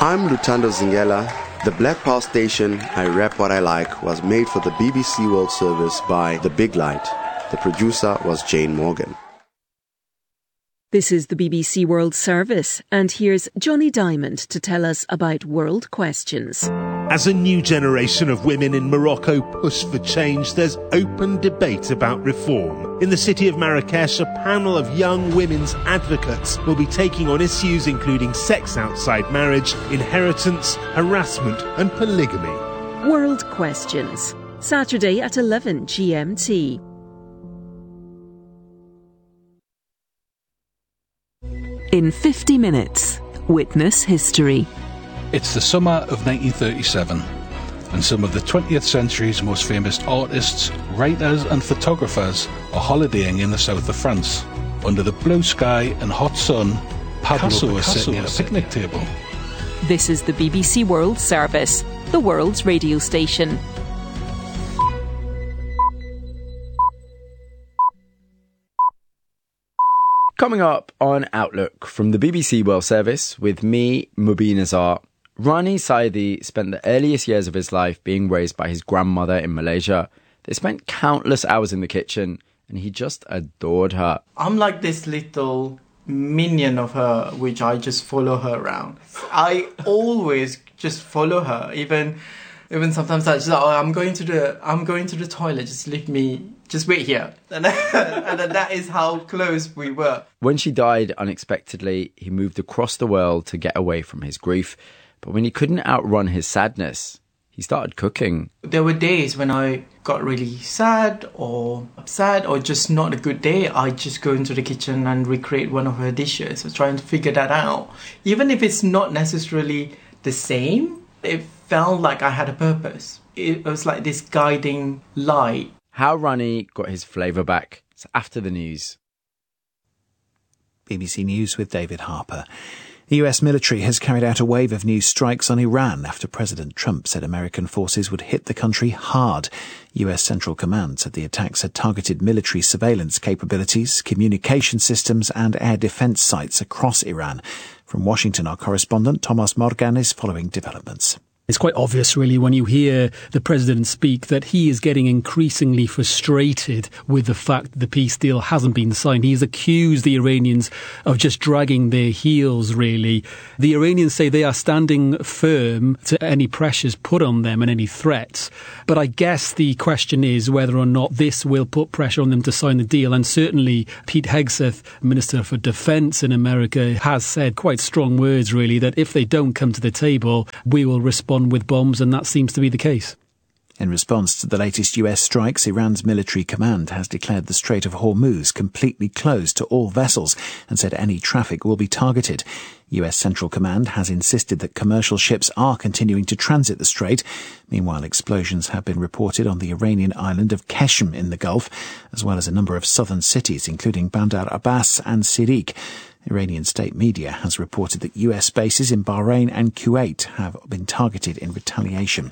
I'm Lutando Zingela. The Black Power station, I Rap What I Like, was made for the BBC World Service by The Big Light. The producer was Jane Morgan. This is the BBC World Service, and here's Johnny Diamond to tell us about world questions. As a new generation of women in Morocco push for change, there's open debate about reform. In the city of Marrakesh, a panel of young women's advocates will be taking on issues including sex outside marriage, inheritance, harassment and polygamy. World Questions, Saturday at 11 GMT. In 50 minutes, witness history. It's the summer of 1937, and some of the 20th century's most famous artists, writers and photographers are holidaying in the south of France. Under the blue sky and hot sun, Picasso is sitting at a picnic table. This is the BBC World Service, the world's radio station. Coming up on Outlook from the BBC World Service with me, Mubin Azar. Rani Saidi spent the earliest years of his life being raised by his grandmother in Malaysia. They spent countless hours in the kitchen and he just adored her. I'm like this little minion of her, which I just follow her around. I always just follow her, even sometimes I just I'm going to the toilet, just leave me, just wait here. And that is how close we were. When she died unexpectedly, he moved across the world to get away from his grief. But when he couldn't outrun his sadness, he started cooking. There were days when I got really sad or upset or just not a good day. I just go into the kitchen and recreate one of her dishes. I was trying to figure that out. Even if it's not necessarily the same, it felt like I had a purpose. It was like this guiding light. How Rani got his flavour back. It's after the news. BBC News with David Harper. The US military has carried out a wave of new strikes on Iran after President Trump said American forces would hit the country hard. US Central Command said the attacks had targeted military surveillance capabilities, communication systems and air defence sites across Iran. From Washington, our correspondent Thomas Morgan is following developments. It's quite obvious, really, when you hear the president speak that he is getting increasingly frustrated with the fact that the peace deal hasn't been signed. He's accused the Iranians of just dragging their heels, really. The Iranians say they are standing firm to any pressures put on them and any threats. But I guess the question is whether or not this will put pressure on them to sign the deal. And certainly Pete Hegseth, Minister for Defence in America, has said quite strong words, really, that if they don't come to the table, we will respond with bombs, and that seems to be the case. In response to the latest US strikes, Iran's military command has declared the Strait of Hormuz completely closed to all vessels and said any traffic will be targeted. US Central Command has insisted that commercial ships are continuing to transit the strait. Meanwhile, explosions have been reported on the Iranian island of Keshem in the Gulf, as well as a number of southern cities, including Bandar Abbas and Sirik. Iranian state media has reported that US bases in Bahrain and Kuwait have been targeted in retaliation.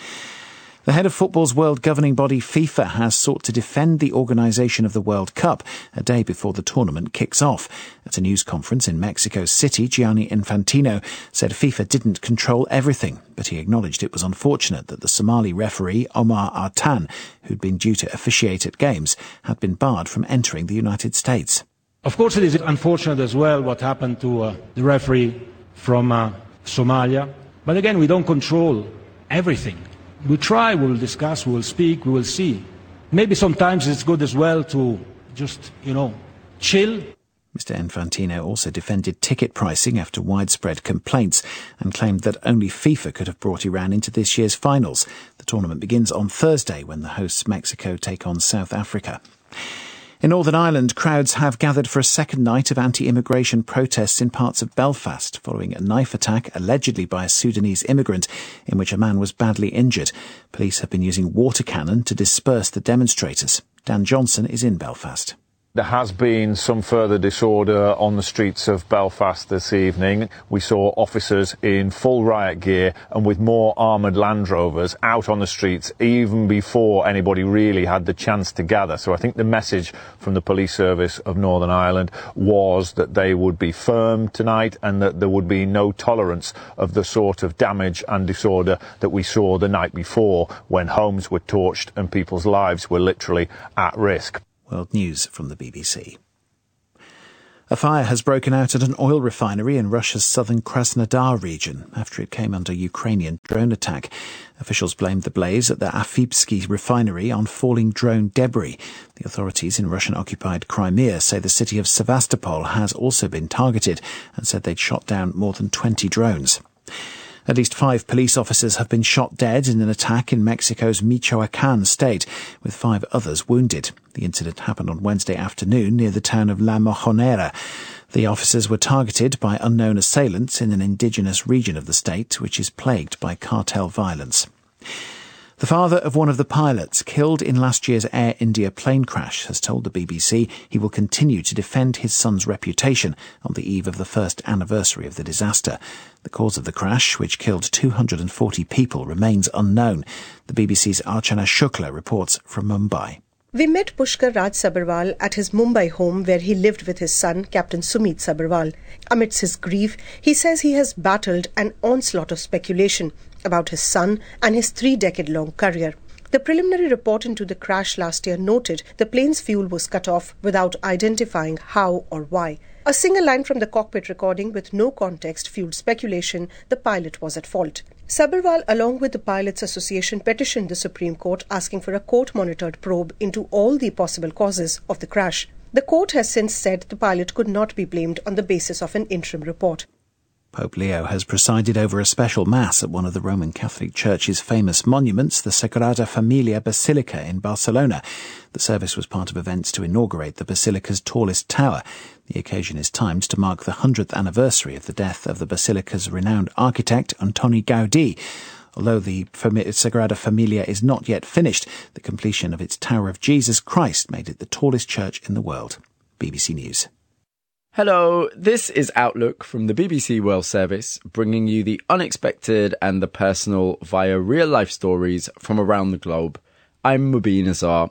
The head of football's world governing body FIFA has sought to defend the organisation of the World Cup a day before the tournament kicks off. At a news conference in Mexico City, Gianni Infantino said FIFA didn't control everything, but he acknowledged it was unfortunate that the Somali referee Omar Artan, who'd been due to officiate at games, had been barred from entering the United States. Of course, it is unfortunate as well what happened to the referee from Somalia. But again, we don't control everything. We try, we will discuss, we will speak, we will see. Maybe sometimes it's good as well to just, chill. Mr. Infantino also defended ticket pricing after widespread complaints and claimed that only FIFA could have brought Iran into this year's finals. The tournament begins on Thursday when the hosts Mexico take on South Africa. In Northern Ireland, crowds have gathered for a second night of anti-immigration protests in parts of Belfast following a knife attack allegedly by a Sudanese immigrant in which a man was badly injured. Police have been using water cannon to disperse the demonstrators. Dan Johnson is in Belfast. There has been some further disorder on the streets of Belfast this evening. We saw officers in full riot gear and with more armoured Land Rovers out on the streets even before anybody really had the chance to gather. So I think the message from the police service of Northern Ireland was that they would be firm tonight and that there would be no tolerance of the sort of damage and disorder that we saw the night before when homes were torched and people's lives were literally at risk. World News from the BBC. A fire has broken out at an oil refinery in Russia's southern Krasnodar region after it came under Ukrainian drone attack. Officials blamed the blaze at the Afipsky refinery on falling drone debris. The authorities in Russian-occupied Crimea say the city of Sevastopol has also been targeted and said they'd shot down more than 20 drones. At least 5 police officers have been shot dead in an attack in Mexico's Michoacán state, with 5 others wounded. The incident happened on Wednesday afternoon near the town of La Mojonera. The officers were targeted by unknown assailants in an indigenous region of the state, which is plagued by cartel violence. The father of one of the pilots killed in last year's Air India plane crash has told the BBC he will continue to defend his son's reputation on the eve of the first anniversary of the disaster. The cause of the crash, which killed 240 people, remains unknown. The BBC's Archana Shukla reports from Mumbai. We met Pushkar Raj Sabharwal at his Mumbai home where he lived with his son, Captain Sumit Sabharwal. Amidst his grief, he says he has battled an onslaught of speculation about his son and his 3-decade-long career. The preliminary report into the crash last year noted the plane's fuel was cut off without identifying how or why. A single line from the cockpit recording with no context fueled speculation the pilot was at fault. Sabharwal, along with the Pilots Association, petitioned the Supreme Court asking for a court-monitored probe into all the possible causes of the crash. The court has since said the pilot could not be blamed on the basis of an interim report. Pope Leo has presided over a special mass at one of the Roman Catholic Church's famous monuments, the Sagrada Familia Basilica in Barcelona. The service was part of events to inaugurate the basilica's tallest tower. The occasion is timed to mark the 100th anniversary of the death of the basilica's renowned architect, Antoni Gaudí. Although the Sagrada Familia is not yet finished, the completion of its Tower of Jesus Christ made it the tallest church in the world. BBC News. Hello, this is Outlook from the BBC World Service, bringing you the unexpected and the personal via real-life stories from around the globe. I'm Mubin Azar.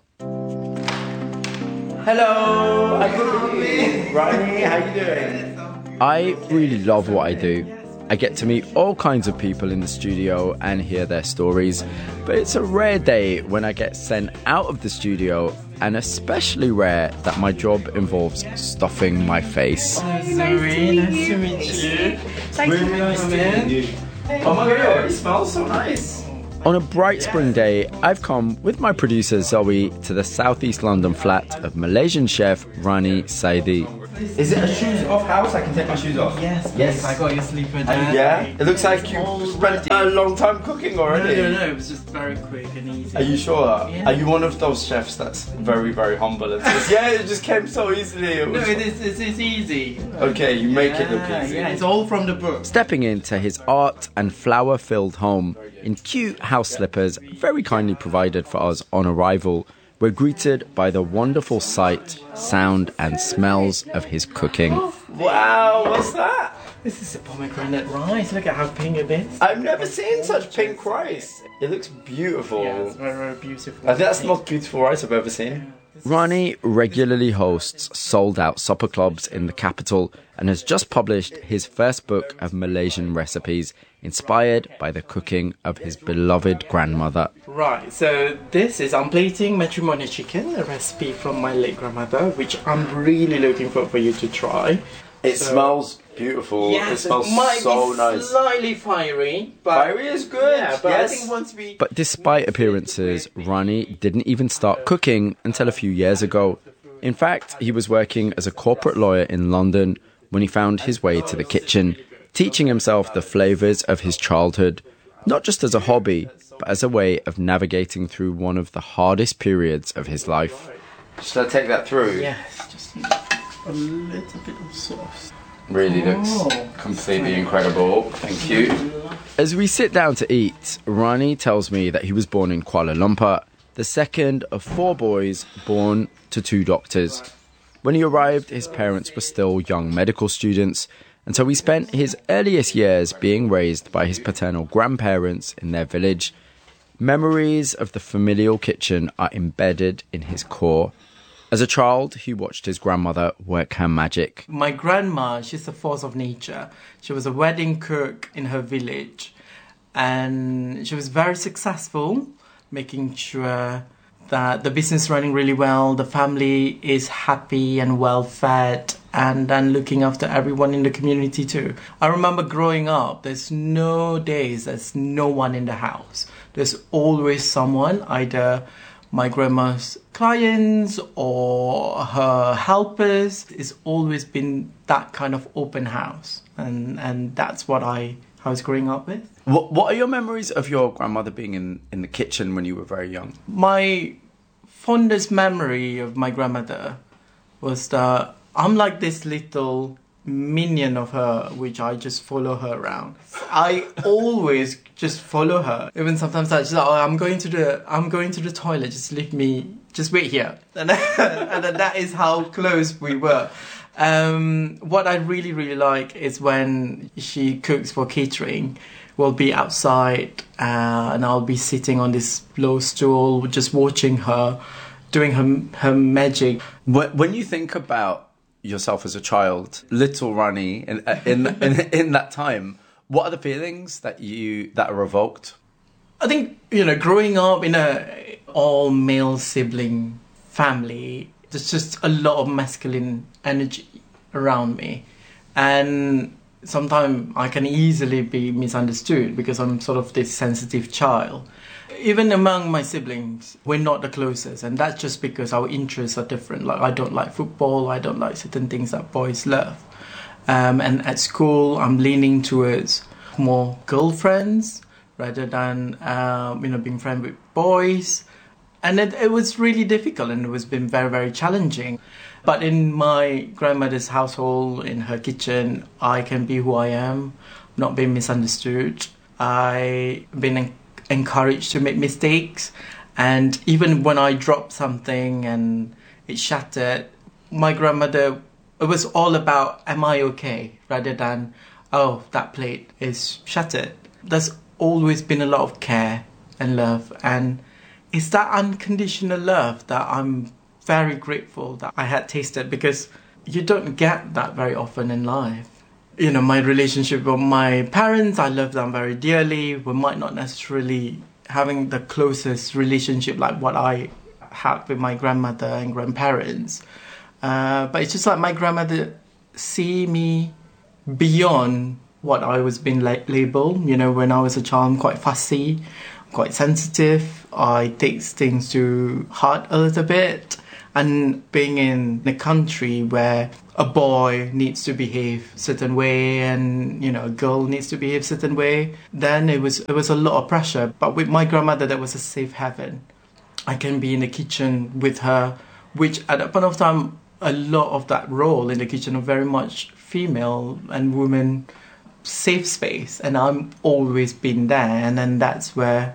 Hello, I'm Mubin. Ronnie, how you doing? I really love what I do. I get to meet all kinds of people in the studio and hear their stories, but it's a rare day when I get sent out of the studio, and especially rare that my job involves stuffing my face. Nice to meet you. Really nice to meet you. Oh my god, it smells so nice. On a bright spring day, I've come with my producer Zoe to the southeast London flat of Malaysian chef Rani Saidi. Is it a shoes off house? I can take my shoes off. Yes. I got your sleeper down. Yeah? It looks like you spent a long time cooking already. No, it was just very quick and easy. Are you sure? Yeah. Are you one of those chefs that's very, very humble and says, yeah, it just came so easily? It's easy. Okay, you make it look easy. Yeah, it's all from the book. Stepping into his art and flower-filled home in cute house slippers, very kindly provided for us on arrival, we're greeted by the wonderful sight, sound and smells of his cooking. Wow, what's that? This is a pomegranate rice. Look at how pink it is. I've never seen such pink rice. It looks beautiful. Yeah, it's very, very beautiful. I think that's the most beautiful rice I've ever seen. Rani regularly hosts sold-out supper clubs in the capital and has just published his first book of Malaysian recipes, inspired by the cooking of his beloved grandmother. Right, so this is I'm plating matrimonial chicken, a recipe from my late grandmother, which I'm really looking for you to try. It smells beautiful. Yes, it smells so nice. Slightly fiery, but fiery is good. Yeah, but yes. I think once we. But despite appearances, Rani didn't even start cooking until a few years ago. In fact, he was working as a corporate lawyer in London when he found his way to the kitchen, teaching himself the flavours of his childhood, not just as a hobby, but as a way of navigating through one of the hardest periods of his life. Should I take that through? Yes, just a little bit of sauce. Really looks completely incredible. Thank you. As we sit down to eat, Rani tells me that he was born in Kuala Lumpur, the second of 4 boys born to 2 doctors. When he arrived, his parents were still young medical students, and so he spent his earliest years being raised by his paternal grandparents in their village. Memories of the familial kitchen are embedded in his core. As a child, he watched his grandmother work her magic. My grandma, she's a force of nature. She was a wedding cook in her village, and she was very successful, making sure that the business is running really well, the family is happy and well fed, and then looking after everyone in the community too. I remember growing up, there's no days there's no one in the house. There's always someone, either my grandma's clients or her helpers. It's always been that kind of open house, and that's what I was growing up with. What are your memories of your grandmother being in the kitchen when you were very young? My fondest memory of my grandmother was that I'm like this little minion of her, which I just follow her around. I always just follow her. Even sometimes she's like, I'm going to the toilet, just leave me, just wait here. And then that is how close we were. What I really, really like is when she cooks for catering. We'll be outside and I'll be sitting on this low stool, just watching her, doing her magic. When you think about yourself as a child, little Rani, in that time, what are the feelings that are evoked? I think, growing up in a all-male sibling family, there's just a lot of masculine energy around me. And sometimes I can easily be misunderstood because I'm sort of this sensitive child. Even among my siblings, we're not the closest, and that's just because our interests are different. Like, I don't like football, I don't like certain things that boys love. And at school, I'm leaning towards more girlfriends rather than, being friends with boys. And it was really difficult, and it was been very, very challenging. But in my grandmother's household, in her kitchen, I can be who I am, not being misunderstood. I've been encouraged to make mistakes, and even when I dropped something and it shattered, my grandmother, it was all about, am I okay, rather than, oh, that plate is shattered. There's always been a lot of care and love, and it's that unconditional love that I'm very grateful that I had tasted, because you don't get that very often in life. My relationship with my parents, I love them very dearly. We might not necessarily having the closest relationship like what I had with my grandmother and grandparents. But it's just like my grandmother see me beyond what I was being labeled. When I was a child, I'm quite fussy, quite sensitive. I take things to heart a little bit. And being in a country where a boy needs to behave a certain way and, a girl needs to behave a certain way, then it was a lot of pressure. But with my grandmother, that was a safe haven. I can be in the kitchen with her, which at that point of time, a lot of that role in the kitchen are very much female and women safe space. And I'm always been there. And then that's where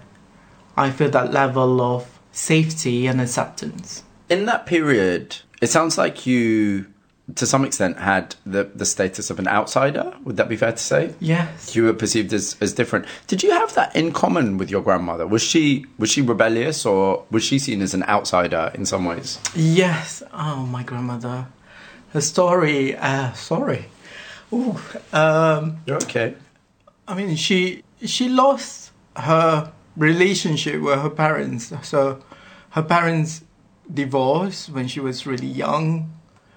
I feel that level of safety and acceptance. In that period, it sounds like you, to some extent, had the status of an outsider. Would that be fair to say? Yes. You were perceived as different. Did you have that in common with your grandmother? Was she rebellious, or was she seen as an outsider in some ways? Yes. Oh, my grandmother. Her story... sorry. Ooh. You're okay. I mean, she lost her relationship with her parents. So her parents divorced when she was really young.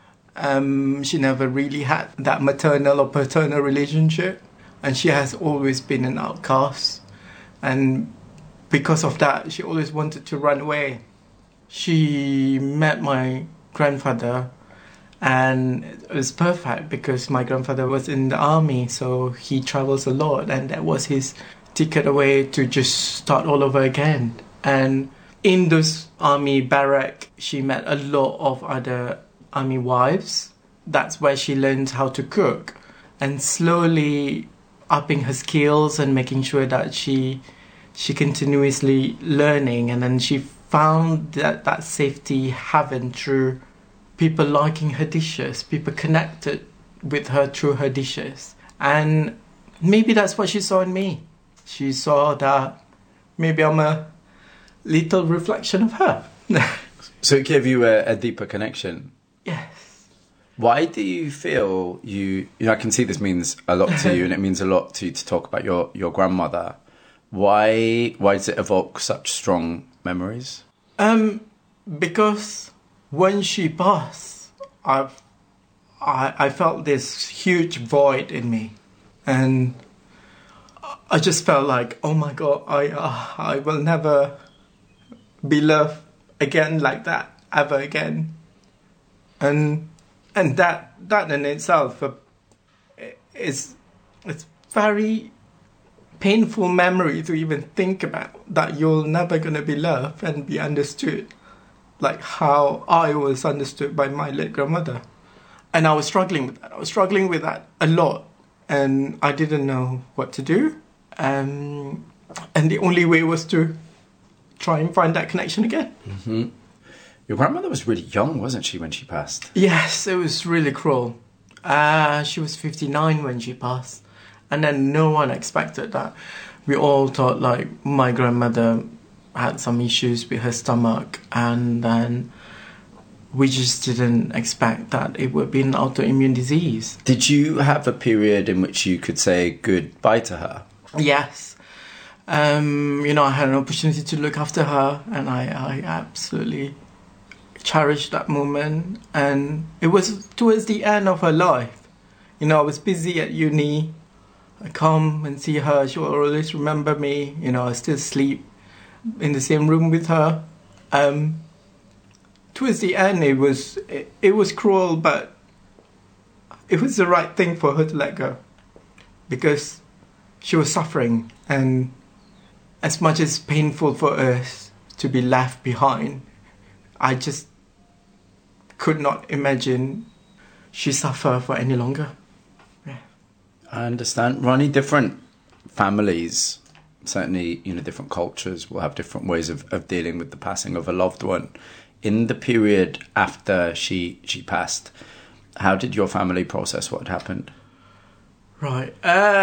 She never really had that maternal or paternal relationship, and she has always been an outcast, and because of that she always wanted to run away. She met my grandfather, and it was perfect because my grandfather was in the army, so he travels a lot, and that was his ticket away to just start all over again. And in those army barrack, she met a lot of other army wives. That's where she learned how to cook, and slowly upping her skills and making sure that she continuously learning. And then she found that safety haven through people liking her dishes, people connected with her through her dishes. And maybe that's what she saw in me. She saw that maybe I'm a little reflection of her. So it gave you a deeper connection? Yes. Why do you feel you know, I can see this means a lot to you and it means a lot to you to talk about your grandmother. Why does it evoke such strong memories? Because when she passed, I felt this huge void in me. And I just felt like, oh my God, I will never be loved again like that, ever again. And that in itself is it's very painful memory to even think about, that you're never going to be loved and be understood like how I was understood by my late grandmother. And I was struggling with that. I was struggling with that a lot. And I didn't know what to do. And the only way was to try and find that connection again. Mm-hmm. Your grandmother was really young, wasn't she, when she passed? Yes, it was really cruel. She was 59 when she passed. And then no one expected that. We all thought like my grandmother had some issues with her stomach, and then we just didn't expect that it would be an autoimmune disease. Did you have a period in which you could say goodbye to her? Yes. I had an opportunity to look after her, and I absolutely cherished that moment. And it was towards the end of her life. I was busy at uni. I come and see her. She will always remember me. I still sleep in the same room with her. Towards the end, it was cruel, but it was the right thing for her to let go, because she was suffering, and as much as painful for us to be left behind, I just could not imagine she suffer for any longer. Yeah. I understand. Ronnie, different families, certainly, different cultures will have different ways of dealing with the passing of a loved one. In the period after she passed, how did your family process what had happened? Right.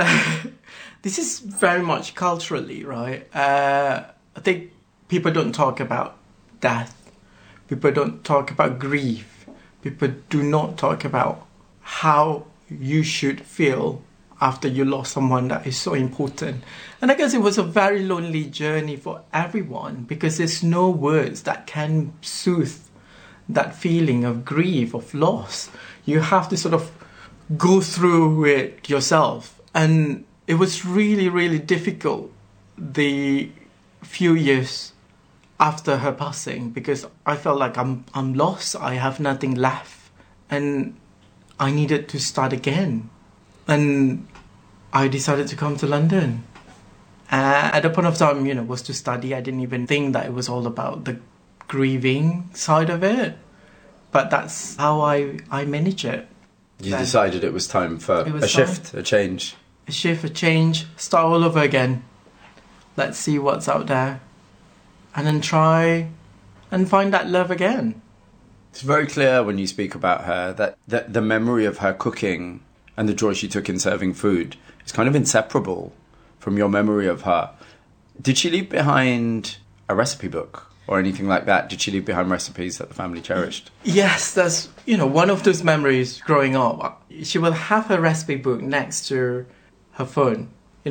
This is very much culturally, right? I think people don't talk about death. People don't talk about grief. People do not talk about how you should feel after you lost someone that is so important. And I guess it was a very lonely journey for everyone, because there's no words that can soothe that feeling of grief, of loss. You have to sort of go through it yourself. And it was really, really difficult the few years after her passing, because I felt like I'm lost, I have nothing left, and I needed to start again. And I decided to come to London. At the point of time, was to study. I didn't even think that it was all about the grieving side of it. But that's how I manage it. You decided it was time for a shift, a change. A shift, a change, start all over again. Let's see what's out there. And then try and find that love again. It's very clear when you speak about her that the memory of her cooking and the joy she took in serving food is kind of inseparable from your memory of her. Did she leave behind a recipe book or anything like that? Did she leave behind recipes that the family cherished? Yes, that's, one of those memories growing up. She will have her recipe book next to her phone.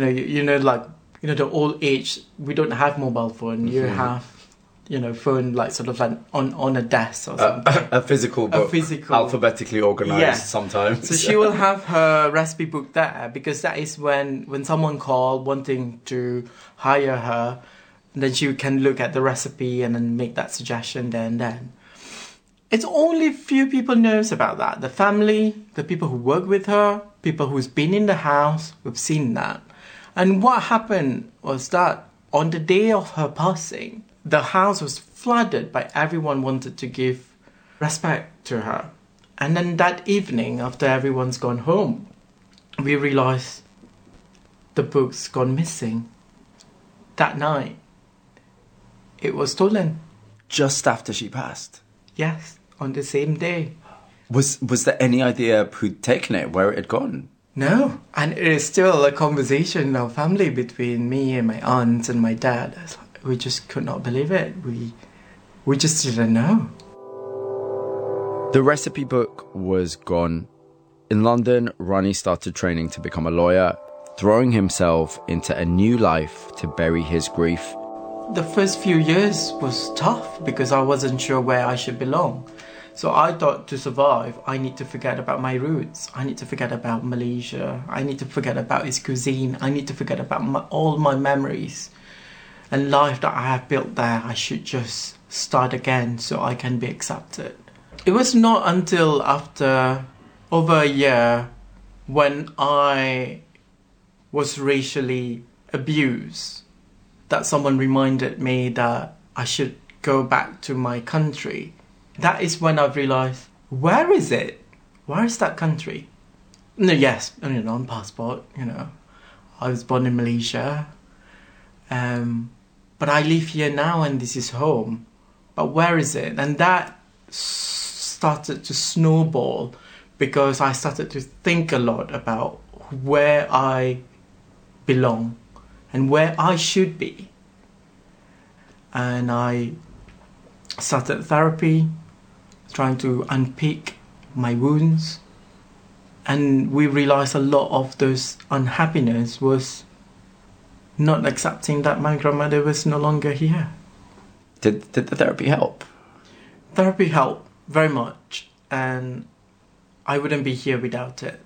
The old age, we don't have mobile phone. You have, phone like sort of like on a desk or something. A physical book, alphabetically organised sometimes. So she will have her recipe book there, because that is when someone called wanting to hire her, then she can look at the recipe and then make that suggestion there and then. It's only few people knows about that. The family, the people who work with her, people who's been in the house, who've seen that. And what happened was that on the day of her passing, the house was flooded by everyone wanted to give respect to her. And then that evening, after everyone's gone home, we realised the book's gone missing. That night, it was stolen. Just after she passed? Yes, on the same day. Was there any idea who'd taken it, where it had gone? No, and it is still a conversation in our family between me and my aunt and my dad. We just could not believe it. We just didn't know. The recipe book was gone. In London, Ronnie started training to become a lawyer, throwing himself into a new life to bury his grief. The first few years was tough because I wasn't sure where I should belong. So I thought to survive, I need to forget about my roots. I need to forget about Malaysia. I need to forget about its cuisine. I need to forget about all my memories. And life that I have built there, I should just start again so I can be accepted. It was not until after over a year when I was racially abused that someone reminded me that I should go back to my country. That is when I've realised, where is it? Where is that country? No, yes, on passport, I was born in Malaysia. But I live here now and this is home. But where is it? And that started to snowball because I started to think a lot about where I belong and where I should be. And I started therapy, trying to unpick my wounds. And we realized a lot of those unhappiness was not accepting that my grandmother was no longer here. Did the therapy help? Therapy helped very much, and I wouldn't be here without it.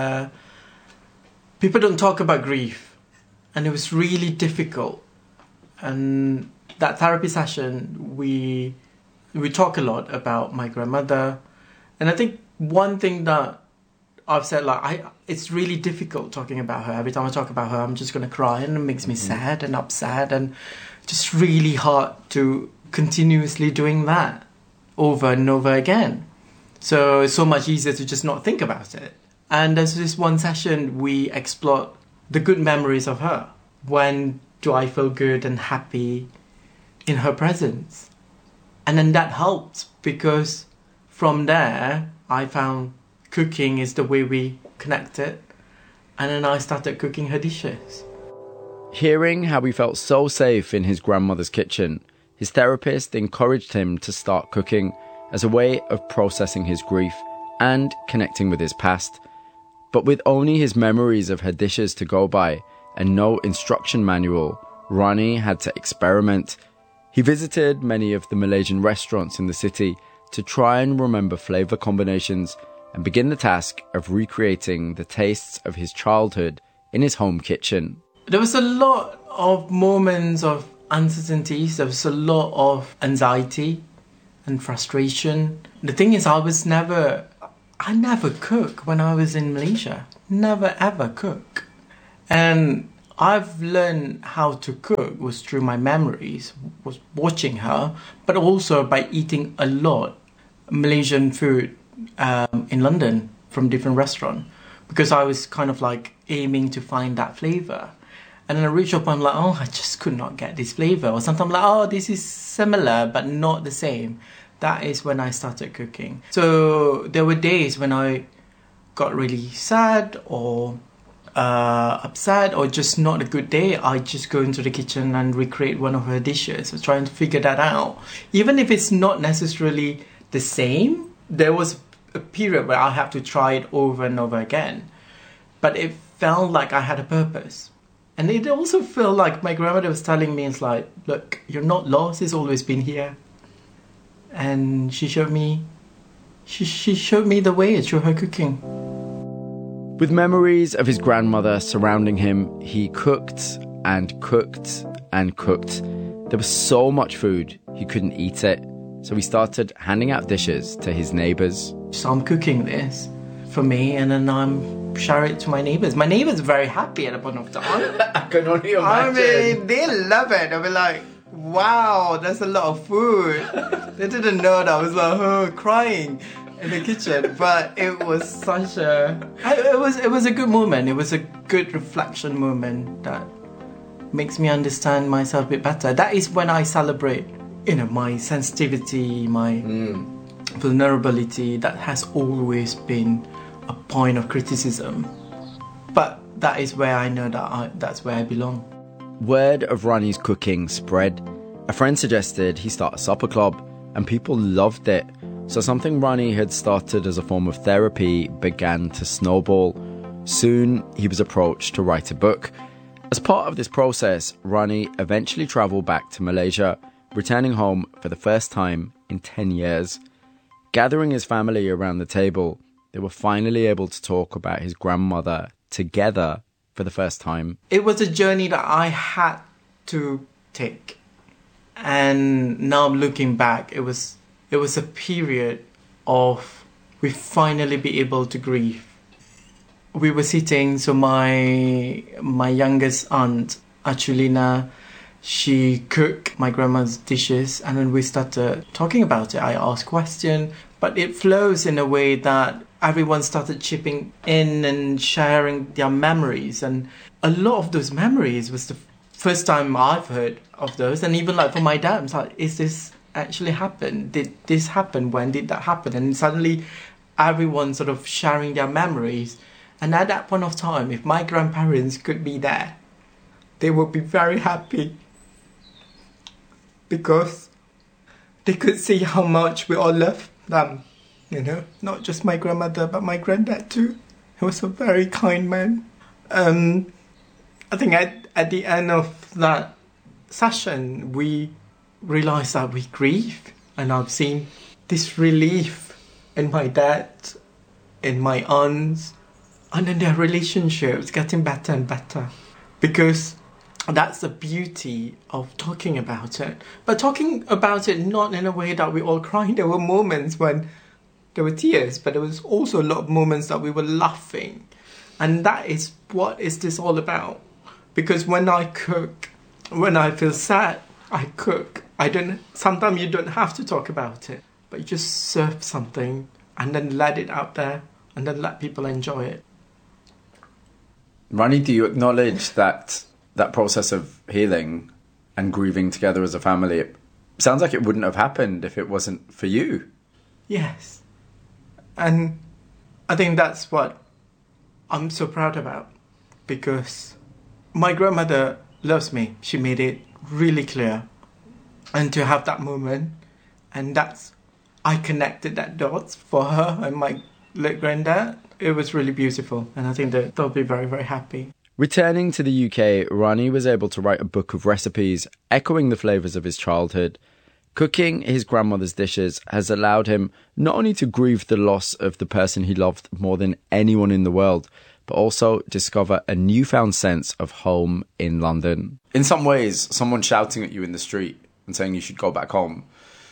People don't talk about grief, and it was really difficult. And that therapy session, we talk a lot about my grandmother, and I think one thing that I've said, it's really difficult talking about her. Every time I talk about her, I'm just going to cry, and it makes me sad and upset, and just really hard to continuously doing that over and over again. So it's so much easier to just not think about it. And there's this one session we explored the good memories of her. When do I feel good and happy in her presence? And then that helped because from there I found cooking is the way we connected, and then I started cooking her dishes. Hearing how he felt so safe in his grandmother's kitchen, his therapist encouraged him to start cooking as a way of processing his grief and connecting with his past. But with only his memories of her dishes to go by and no instruction manual, Ronnie had to experiment. He visited many of the Malaysian restaurants in the city to try and remember flavour combinations and begin the task of recreating the tastes of his childhood in his home kitchen. There was a lot of moments of uncertainties. There was a lot of anxiety and frustration. The thing is, I never cook when I was in Malaysia. Never ever cook. And I've learned how to cook was through my memories, was watching her, but also by eating a lot Malaysian food in London from different restaurants, because I was kind of aiming to find that flavour. And then I reach up, I'm like, oh, I just could not get this flavour. Or sometimes I'm like, oh, this is similar but not the same. That is when I started cooking. So there were days when I got really sad or upset or just not a good day. I just go into the kitchen and recreate one of her dishes. So trying to figure that out. Even if it's not necessarily the same, there was a period where I had to try it over and over again. But it felt like I had a purpose. And it also felt like my grandmother was telling me, it's like, look, you're not lost, it's always been here. And she showed me the way through her cooking. With memories of his grandmother surrounding him, he cooked and cooked and cooked. There was so much food, he couldn't eat it. So he started handing out dishes to his neighbours. So I'm cooking this for me, and then I'm sharing it to my neighbours. My neighbours are very happy at a point of time. I can only imagine. They love it. They'll be like, wow, that's a lot of food. They didn't know that I was crying in the kitchen, but it was such it was a good moment. It was a good reflection moment that makes me understand myself a bit better. That is when I celebrate, my sensitivity, my vulnerability, that has always been a point of criticism. But that is where I know that's where I belong. Word of Rani's cooking spread. A friend suggested he start a supper club, and people loved it. So something Rani had started as a form of therapy began to snowball. Soon, he was approached to write a book. As part of this process, Rani eventually travelled back to Malaysia, returning home for the first time in 10 years. Gathering his family around the table, they were finally able to talk about his grandmother together for the first time. It was a journey that I had to take. And now looking back, it was a period of we finally be able to grieve. We were sitting, so my youngest aunt, Achulina, she cooked my grandma's dishes, and then we started talking about it. I asked questions, but it flows in a way that everyone started chipping in and sharing their memories. And a lot of those memories was the first time I've heard of those. And even like for my dad, it's like, is this actually happen? Did this happen? When did that happen? And suddenly everyone sort of sharing their memories. And at that point of time, if my grandparents could be there, they would be very happy, because they could see how much we all love them, you know, not just my grandmother, but my granddad too. He was a very kind man. I think at the end of that session, we realised that we grieve, and I've seen this relief in my dad, in my aunts, and then their relationships getting better and better, because that's the beauty of talking about it. But talking about it not in a way that we all cried. There were moments when there were tears, but there was also a lot of moments that we were laughing. And that is what is this all about. Because when I cook, when I feel sad, I cook. Sometimes you don't have to talk about it, but you just serve something and then let it out there and then let people enjoy it. Rani, do you acknowledge that process of healing and grieving together as a family, it sounds like it wouldn't have happened if it wasn't for you? Yes. And I think that's what I'm so proud about, because my grandmother loves me. She made it really clear. And to have that moment, and I connected that dots for her and my late granddad. It was really beautiful, and I think that they'll be very, very happy. Returning to the UK, Rani was able to write a book of recipes echoing the flavours of his childhood. Cooking his grandmother's dishes has allowed him not only to grieve the loss of the person he loved more than anyone in the world, but also discover a newfound sense of home in London. In some ways, someone shouting at you in the street and saying you should go back home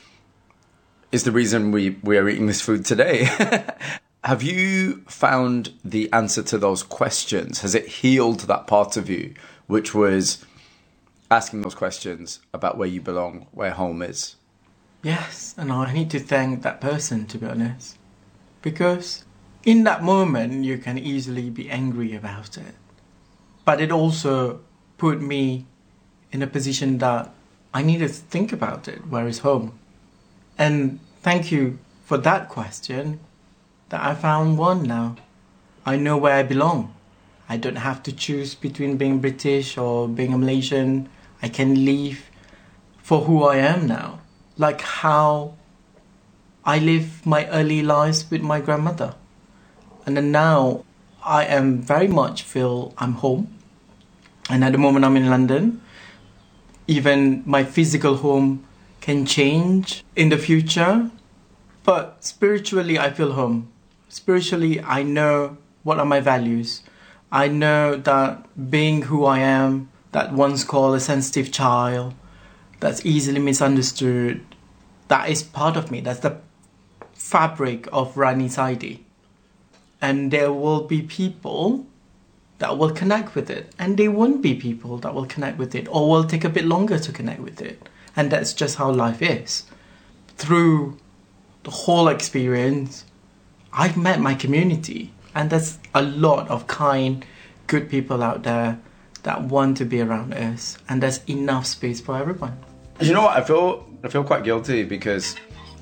is the reason we are eating this food today. Have you found the answer to those questions? Has it healed that part of you, which was asking those questions about where you belong, where home is? Yes, and I need to thank that person, to be honest. Because in that moment, you can easily be angry about it. But it also put me in a position that I needed to think about it. Where is home? And thank you for that question. That I found one now. I know where I belong. I don't have to choose between being British or being a Malaysian. I can live for who I am now. Like how I live my early lives with my grandmother. And then now I am very much feel I'm home. And at the moment I'm in London. Even my physical home can change in the future. But spiritually I feel home. Spiritually, I know what are my values. I know that being who I am, that once called a sensitive child, that's easily misunderstood, that is part of me. That's the fabric of Rani Saidi. And there will be people that will connect with it. And there won't be people that will connect with it, or will take a bit longer to connect with it. And that's just how life is. Through the whole experience, I've met my community, and there's a lot of kind, good people out there that want to be around us, and there's enough space for everyone. You know what? I feel quite guilty because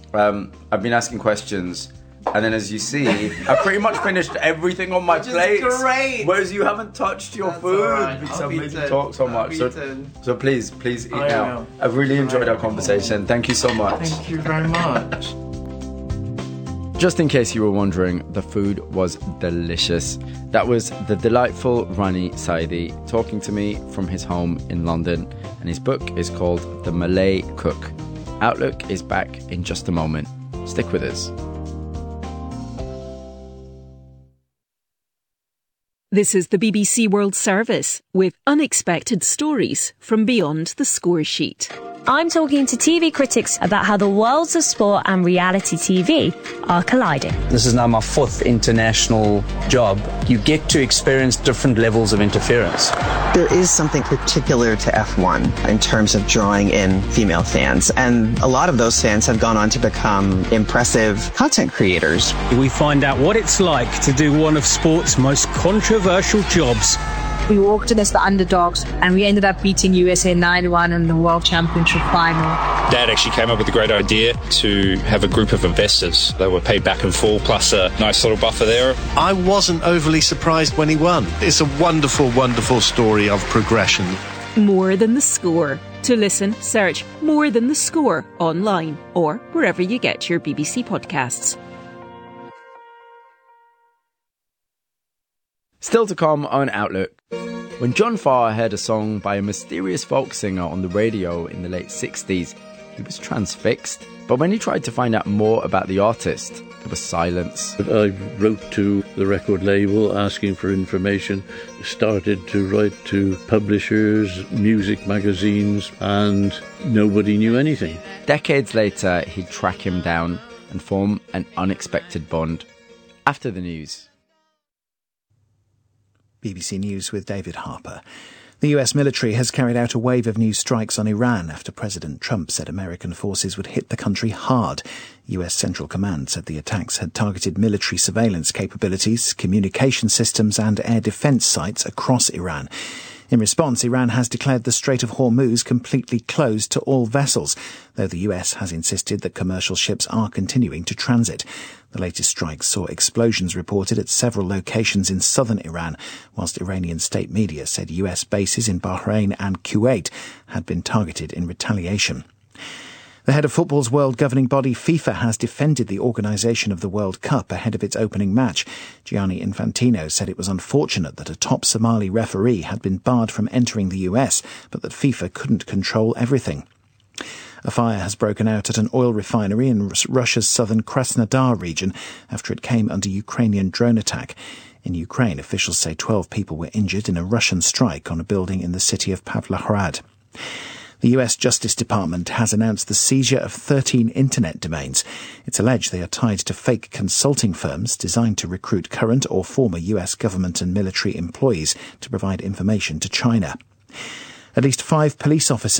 I've been asking questions, and then as you see, I've pretty much finished everything on my plate. Great. Whereas you haven't touched your food because I've made you talk so much. So please eat now. I've really enjoyed our conversation. Thank you so much. Thank you very much. Just in case you were wondering, the food was delicious. That was the delightful Rani Saidi talking to me from his home in London, and his book is called The Malay Cook. Outlook is back in just a moment. Stick with us. This is the BBC World Service with unexpected stories from beyond the score sheet. I'm talking to TV critics about how the worlds of sport and reality TV are colliding. This is now my 4th international job. You get to experience different levels of interference. There is something particular to F1 in terms of drawing in female fans, and a lot of those fans have gone on to become impressive content creators. We find out what it's like to do one of sport's most controversial jobs. We walked in as the underdogs, and we ended up beating USA 9-1 in the World Championship final. Dad actually came up with a great idea to have a group of investors. They were paid back in full, plus a nice little buffer there. I wasn't overly surprised when he won. It's a wonderful, wonderful story of progression. More Than the Score. To listen, search More Than the Score online or wherever you get your BBC podcasts. Still to come on Outlook. When John Farr heard a song by a mysterious folk singer on the radio in the late 60s, he was transfixed. But when he tried to find out more about the artist, there was silence. I wrote to the record label asking for information, started to write to publishers, music magazines, and nobody knew anything. Decades later, he'd track him down and form an unexpected bond. After the news. BBC News with David Harper. The US military has carried out a wave of new strikes on Iran after President Trump said American forces would hit the country hard. US Central Command said the attacks had targeted military surveillance capabilities, communication systems and air defense sites across Iran. In response, Iran has declared the Strait of Hormuz completely closed to all vessels, though the US has insisted that commercial ships are continuing to transit. The latest strikes saw explosions reported at several locations in southern Iran, whilst Iranian state media said US bases in Bahrain and Kuwait had been targeted in retaliation. The head of football's world governing body, FIFA, has defended the organisation of the World Cup ahead of its opening match. Gianni Infantino said it was unfortunate that a top Somali referee had been barred from entering the US, but that FIFA couldn't control everything. A fire has broken out at an oil refinery in Russia's southern Krasnodar region after it came under Ukrainian drone attack. In Ukraine, officials say 12 people were injured in a Russian strike on a building in the city of Pavlohrad. The US Justice Department has announced the seizure of 13 internet domains. It's alleged they are tied to fake consulting firms designed to recruit current or former US government and military employees to provide information to China. At least 5 police officers